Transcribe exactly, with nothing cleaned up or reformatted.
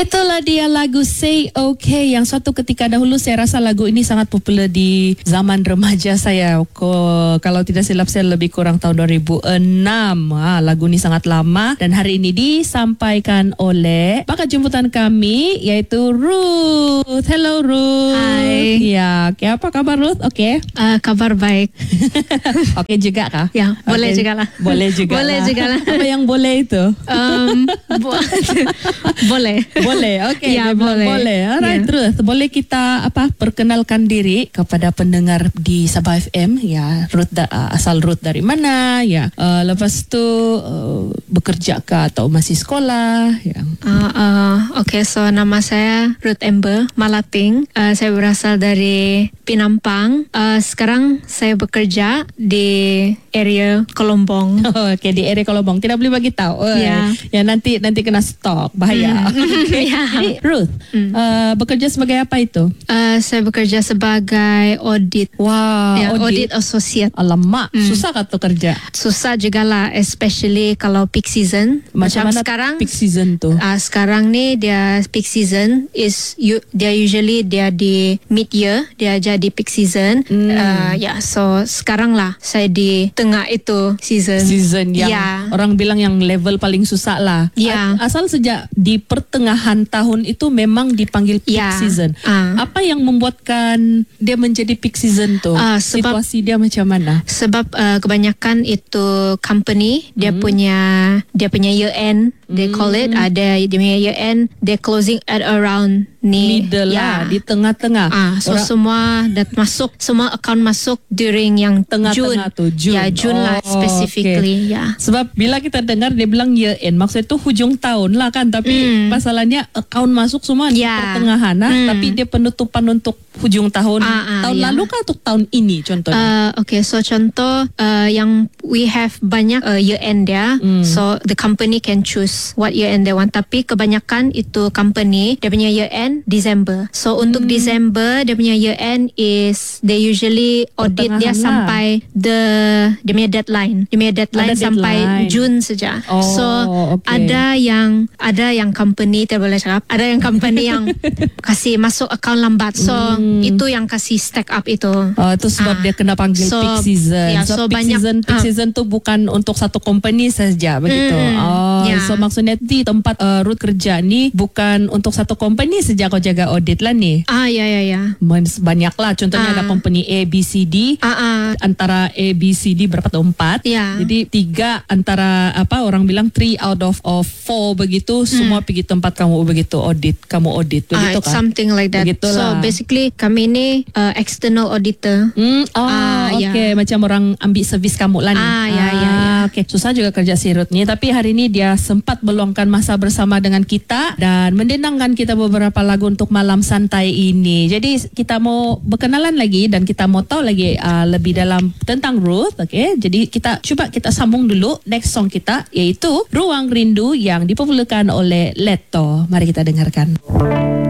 Itulah dia lagu Say Okay yang suatu ketika dahulu saya rasa lagu ini sangat popular di zaman remaja saya. Kalau tidak silap saya lebih kurang tahun dua ribu enam. Ha, lagu ini sangat lama dan hari ini disampaikan oleh bakat jemputan kami yaitu Ruth. Hello Ruth. Hai. Ya, okay, apa kabar Ruth? Okey. Uh, kabar baik. Okey juga kah? Ya, boleh okay. juga lah. Boleh juga. Boleh juga lah. Apa yang boleh itu? Um, bo- boleh. Boleh, okey. Ya, Dia bilang boleh. boleh. Alright, Ya. terus boleh kita apa perkenalkan diri kepada pendengar di Sabah F M ya. Ruth da, asal Ruth dari mana ya. Uh, lepas tu uh, bekerja kah atau masih sekolah ya. Uh, uh, okay, so nama saya Ruth Amber Malating. Uh, saya berasal dari Penampang. Uh, sekarang saya bekerja di area Kolombong. Oh, okey, di area Kolobong. Tidak boleh bagi tahu. Oh, Ya. Ya nanti nanti kena stok. Bahaya. Mm. Okay. Ya. Jadi, Ruth, Mm. uh, bekerja sebagai apa itu? Uh, saya bekerja sebagai audit. Wah, ya, audit. audit associate. Alamak, Mm. susah kah tu kerja? Susah juga lah, especially kalau peak season. Macam, Macam, mana sekarang. peak season tu? Uh, sekarang ni dia peak season is you, dia usually dia di mid year, dia jadi peak season. Hmm. Uh, ya, yeah, so sekarang lah saya di tengah itu season. Season yang Ya. orang bilang yang level paling susah lah. Ya. A- Asal sejak di pertengahan tahun itu memang dipanggil peak Ya. season. Ah. Apa yang membuatkan dia menjadi peak season tu? Ah, sebab- Situasi dia macam mana? Sebab uh, kebanyakan itu company dia Hmm. punya dia punya year end, they Hmm. call it. Ada dia punya year end, they closing at around ni. Middle lah, Ya. di tengah-tengah. Ah, so Orang- semua dat masuk, semua account masuk during yang Tengah-tengah June. tu, June. Ya, June lah Oh, specifically. Ya. Sebab bila kita dengar dia bilang year end, maksudnya tu hujung tahun lah kan. Tapi Hmm. masalahnya account masuk semua di Ya. pertengahan lah. Hmm. Tapi dia penutupan untuk hujung tahun. Ah, ah, tahun ya. lalu kah atau tahun ini contohnya? Uh, okay, so contoh uh, yang we have banyak uh, year end dia, Hmm. so the company can choose what year end they want. Tapi kebanyakan itu company dia punya year end December. So untuk Hmm. December dia punya year end is they usually audit dia Pertengahan lah. sampai the dia punya deadline. Dia punya deadline Ada sampai deadline. June saja. Oh, so okay. ada yang ada yang company tidak boleh cakap, ada yang company yang kasih masuk account lambat. So Hmm. itu yang kasih stack up itu. Oh, itu sebab Ah. dia kena panggil So, peak season. ya, so, so peak banyak- season, peak ah. season tu bukan untuk satu company saja begitu. Mm, Oh, ya. so maksudnya di tempat uh, Ruth kerja ni bukan untuk satu company saja kau jaga audit lah ni. Ah, ya, ya, ya. Men- Banyak lah. Contohnya Ah. ada company A, B, C, D. Ah, ah. Antara A, B, C, D berapa tu? Empat. Ya. Jadi tiga antara apa orang bilang three out of of four begitu. Semua pergi tempat kamu begitu audit. Kamu audit Ah, begitu it's kan? something like that. Begitulah. So basically kami ni uh, external auditor. Hmm, oh, Ah, ya. okey. Macam orang ambil servis kamu lah ni. Ah, ya, ya, ya. Okey, susah juga kerja si Ruth ni. Tapi hari ni dia sempat meluangkan masa bersama dengan kita dan mendendangkan kita beberapa lagu untuk malam santai ini. Jadi kita mau berkenalan lagi dan kita mau tahu lagi uh, lebih dalam tentang Ruth. Okey, jadi kita cuba kita sambung dulu next song kita iaitu Ruang Rindu yang dipopularkan oleh Leto. Mari kita dengarkan.